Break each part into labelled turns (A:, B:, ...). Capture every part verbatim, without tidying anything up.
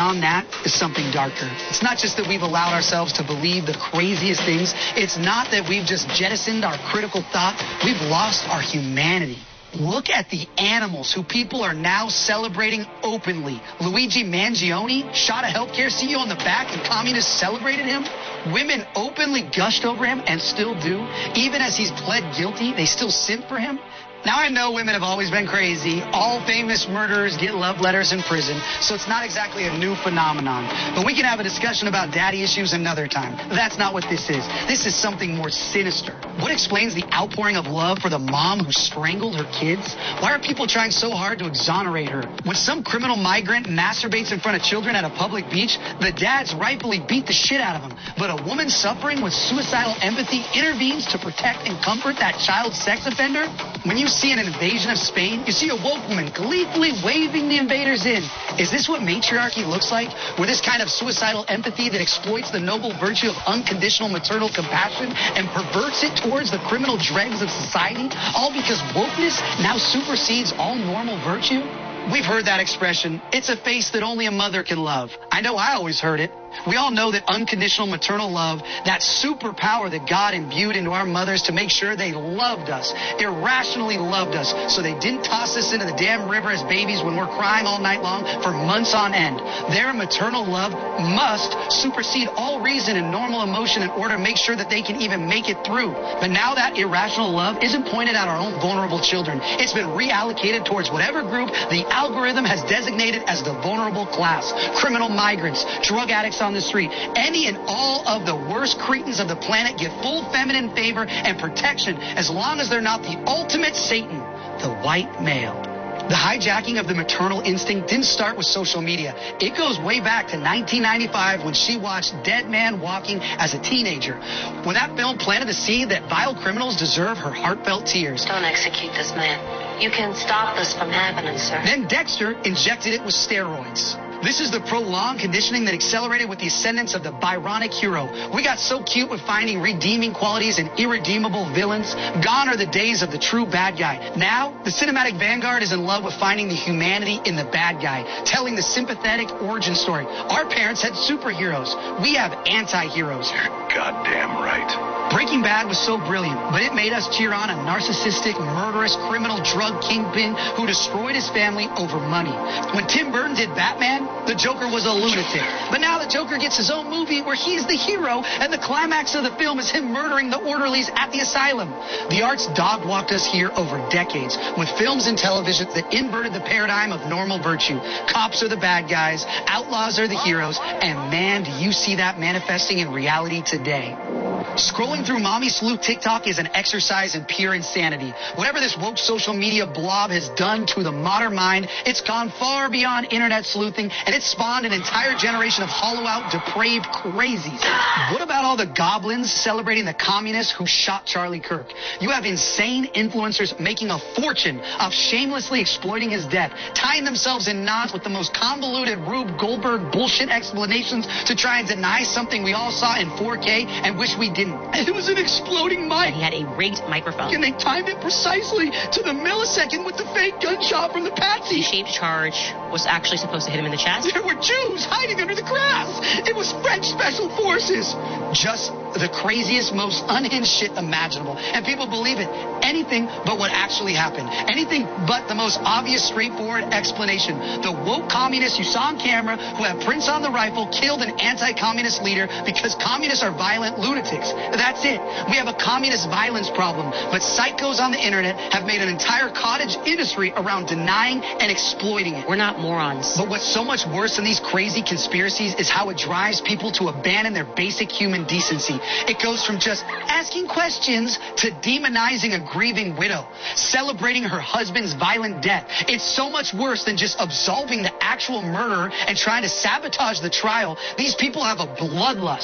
A: beyond that is something darker. It's not just that we've allowed ourselves to believe the craziest things. It's not that we've just jettisoned our critical thought. We've lost our humanity. Look at the animals who people are now celebrating openly. Luigi Mangione shot a healthcare C E O in the back and communists celebrated him. Women openly gushed over him and still do. Even as he's pled guilty, they still simp for him. Now, I know women have always been crazy. All famous murderers get love letters in prison, so it's not exactly a new phenomenon. But we can have a discussion about daddy issues another time. That's not what this is. This is something more sinister. What explains the outpouring of love for the mom who strangled her kids? Why are people trying so hard to exonerate her? When some criminal migrant masturbates in front of children at a public beach, the dads rightfully beat the shit out of him. But a woman suffering with suicidal empathy intervenes to protect and comfort that child sex offender? When you see an invasion of Spain, you see a woke woman gleefully waving the invaders in. Is this what matriarchy looks like? Where this kind of suicidal empathy that exploits the noble virtue of unconditional maternal compassion and perverts it towards the criminal dregs of society? All because wokeness now supersedes all normal virtue? We've heard that expression, it's a face that only a mother can love. I know I always heard it. We all know that unconditional maternal love, that superpower that God imbued into our mothers to make sure they loved us, irrationally loved us, so they didn't toss us into the damn river as babies when we're crying all night long for months on end. Their maternal love must supersede all reason and normal emotion in order to make sure that they can even make it through. But now that irrational love isn't pointed at our own vulnerable children. It's been reallocated towards whatever group the algorithm has designated as the vulnerable class. Criminal migrants, drug addicts on the street, any and all of the worst cretins of the planet get full feminine favor and protection as long as they're not the ultimate Satan, the white male. The hijacking of the maternal instinct didn't start with social media. It goes way back to nineteen ninety-five when she watched Dead Man Walking as a teenager. When that film planted the seed that vile criminals deserve her heartfelt tears.
B: Don't execute this man. You can stop this from happening, sir.
A: Then Dexter injected it with steroids. This is the prolonged conditioning that accelerated with the ascendance of the Byronic hero. We got so cute with finding redeeming qualities in irredeemable villains. Gone are the days of the true bad guy. Now, the cinematic vanguard is in love with finding the humanity in the bad guy, telling the sympathetic origin story. Our parents had superheroes. We have anti-heroes.
C: You're goddamn right.
A: Breaking Bad was so brilliant, but it made us cheer on a narcissistic, murderous, criminal drug kingpin who destroyed his family over money. When Tim Burton did Batman, the Joker was a lunatic. But now the Joker gets his own movie where he's the hero, and the climax of the film is him murdering the orderlies at the asylum. The arts dog-walked us here over decades with films and television that inverted the paradigm of normal virtue. Cops are the bad guys, outlaws are the heroes, and man, do you see that manifesting in reality today. Scrolling through Mommy Sleuth TikTok is an exercise in pure insanity. Whatever this woke social media blob has done to the modern mind, it's gone far beyond internet sleuthing, and it's spawned an entire generation of hollow-out, depraved crazies. What about all the goblins celebrating the communists who shot Charlie Kirk? You have insane influencers making a fortune off shamelessly exploiting his death, tying themselves in knots with the most convoluted Rube Goldberg bullshit explanations to try and deny something we all saw in four K and wish we didn't. It was an exploding mic.
D: He had a rigged microphone.
A: And they timed it precisely to the millisecond with the fake gunshot from the patsy.
D: The shaped charge was actually supposed to hit him in the chest.
A: There were Jews hiding under the grass. It was French special forces. Just the craziest, most unhinged shit imaginable. And people believe it. Anything but what actually happened. Anything but the most obvious, straightforward explanation. The woke communists you saw on camera who have prints on the rifle killed an anti-communist leader because communists are violent lunatics. That's it. We have a communist violence problem. But psychos on the internet have made an entire cottage industry around denying and exploiting it.
D: We're not morons.
A: But what's so much worse than these crazy conspiracies is how it drives people to abandon their basic human decency. It goes from just asking questions to demonizing a grieving widow, celebrating her husband's violent death. It's so much worse than just absolving the actual murderer and trying to sabotage the trial. These people have a bloodlust.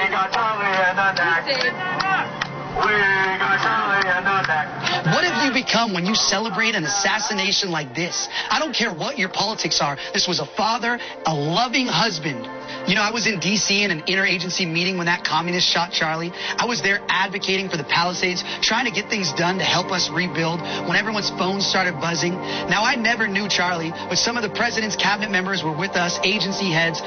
A: What have you become when you celebrate an assassination like this? I don't care what your politics are. This was a father, a loving husband. You know, I was in D C in an interagency meeting when that communist shot Charlie. I was there advocating for the Palisades, trying to get things done to help us rebuild when everyone's phones started buzzing. Now, I never knew Charlie, but some of the president's cabinet members were with us, agency heads,